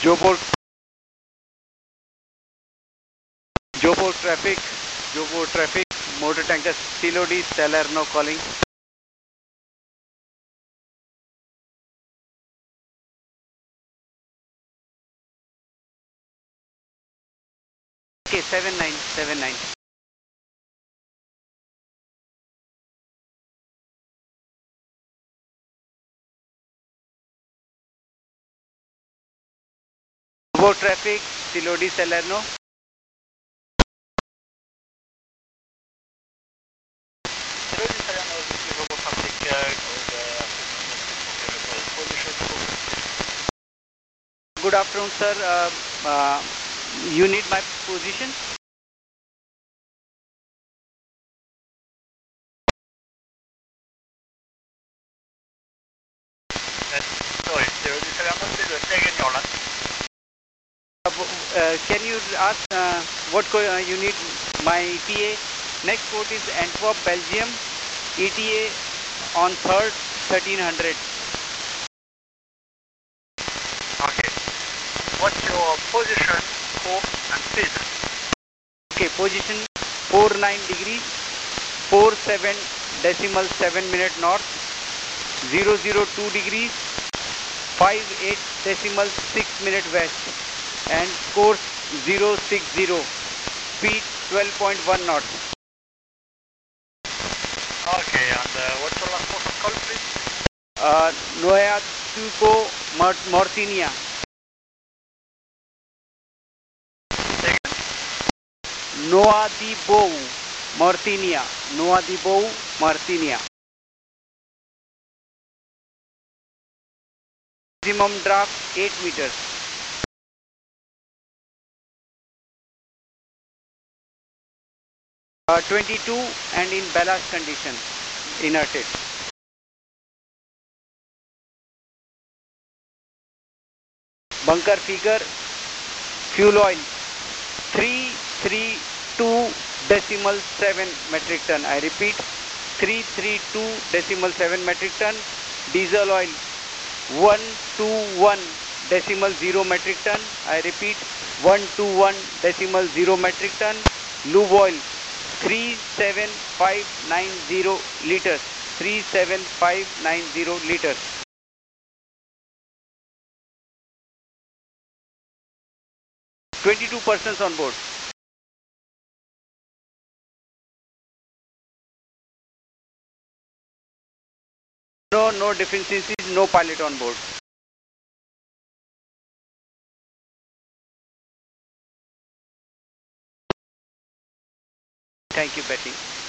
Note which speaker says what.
Speaker 1: Jobor, Jobor traffic, Jobor traffic, motor tanker CLOD, Salerno calling. Okay, 7979. Jobor traffic, CLOD, Salerno. Good afternoon, sir. You need my position?
Speaker 2: Sorry, say again, Nolan.
Speaker 1: Can you ask what you need my ETA? Next port is Antwerp, Belgium. ETA on 3rd, 1300.
Speaker 2: Okay. What's your position, course, and speed?
Speaker 1: Okay, position 49 degrees, 47.7 north, 002 degrees, 58.6 west, and course 060, speed 12.1 knots.
Speaker 2: Okay, and what's your last port of call, please?
Speaker 1: Noia Tuco, Mauritania. Nouadhibou, Mauritania. Nouadhibou, Mauritania. Maximum draft 8 meters. Uh, 22 and in ballast condition, inerted. Bunker figure, fuel oil 332.7 metric ton. I repeat, 332.7 metric ton. Diesel oil 121.0 metric ton. I repeat, 121.0 metric ton. Lube oil 37590 liters. 37590 liters. (22% on board. No deficiencies, no pilot on board. Thank you, Betty.